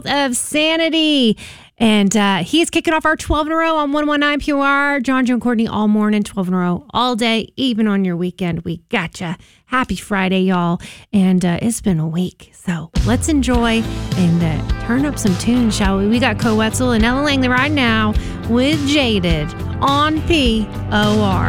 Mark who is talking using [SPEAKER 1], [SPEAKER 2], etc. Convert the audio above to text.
[SPEAKER 1] of Sanity. And he is kicking off our 12 in a row on 119 POR. John, Joe, and Courtney all morning, 12 in a row, all day, even on your weekend. We gotcha. Happy Friday, y'all. And it's been a week. So let's enjoy and turn up some tunes, shall we? We got Co Wetzel and Ella Langley right now with Jaded on POR.